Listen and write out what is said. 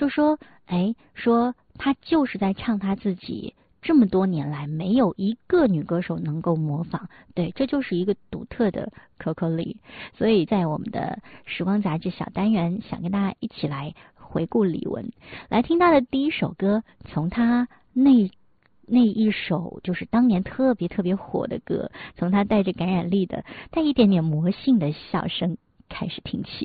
就说说他就是在唱他自己这么多年来没有一个女歌手能够模仿，对，这就是一个独特的 Coco Lee。所以在我们的时光杂志小单元，想跟大家一起来回顾李玟，来听他的第一首歌，从他那一首就是当年特别火的歌，从他带着感染力的带一点点魔性的笑声开始听起。